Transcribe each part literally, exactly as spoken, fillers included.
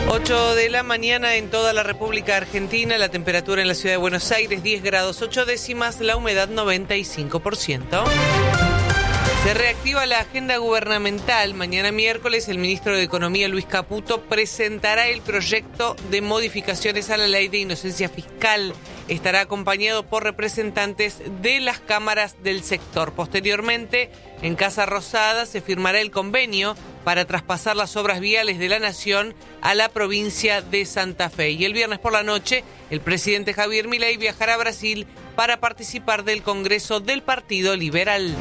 ocho de la mañana en toda la República Argentina, la temperatura en la ciudad de Buenos Aires diez grados ocho décimas, la humedad noventa y cinco por ciento. Se reactiva la agenda gubernamental. Mañana miércoles el ministro de Economía, Luis Caputo, presentará el proyecto de modificaciones a la ley de inocencia fiscal. Estará acompañado por representantes de las cámaras del sector. Posteriormente, en Casa Rosada se firmará el convenio para traspasar las obras viales de la Nación a la provincia de Santa Fe. Y el viernes por la noche, el presidente Javier Milei viajará a Brasil para participar del Congreso del Partido Liberal.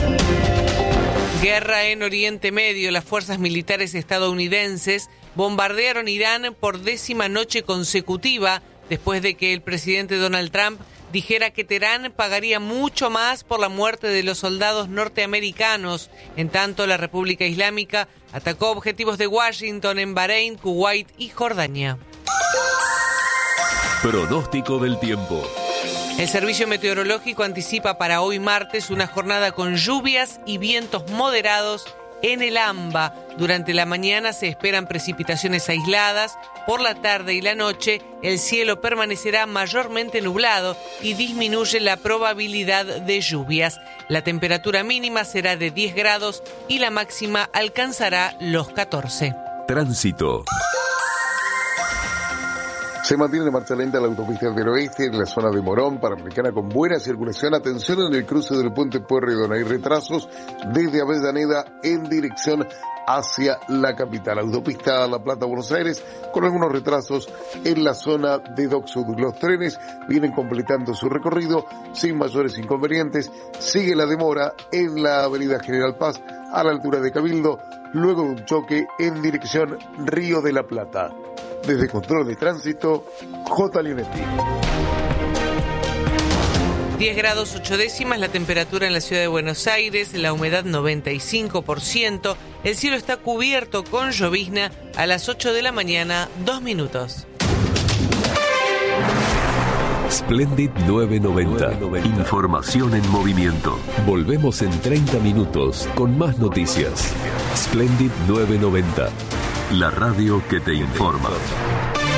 Guerra en Oriente Medio. Las fuerzas militares estadounidenses bombardearon Irán por décima noche consecutiva después de que el presidente Donald Trump dijera que Teherán pagaría mucho más por la muerte de los soldados norteamericanos. En tanto, la República Islámica atacó objetivos de Washington en Bahrein, Kuwait y Jordania. Pronóstico del tiempo. El Servicio Meteorológico anticipa para hoy martes una jornada con lluvias y vientos moderados en el AMBA. Durante la mañana se esperan precipitaciones aisladas. Por la tarde y la noche el cielo permanecerá mayormente nublado y disminuye la probabilidad de lluvias. La temperatura mínima será de diez grados y la máxima alcanzará los catorce. Tránsito. Se mantiene en marcha lenta la autopista del Oeste en la zona de Morón, Panamericana con buena circulación. Atención en el cruce del puente Pueyrredón. Hay retrasos desde Avellaneda en dirección hacia la capital. Autopista La Plata, Buenos Aires, con algunos retrasos en la zona de Dock Sud. Los trenes vienen completando su recorrido sin mayores inconvenientes. Sigue la demora en la avenida General Paz a la altura de Cabildo, luego de un choque en dirección Río de la Plata. Desde Control de Tránsito, J. Leonetti. diez grados ocho décimas, la temperatura en la ciudad de Buenos Aires, la humedad noventa y cinco por ciento, el cielo está cubierto con llovizna a las ocho de la mañana, dos minutos. Splendid nueve noventa. Información en movimiento. Volvemos en treinta minutos con más noticias. Splendid nueve noventa. La radio que te informa.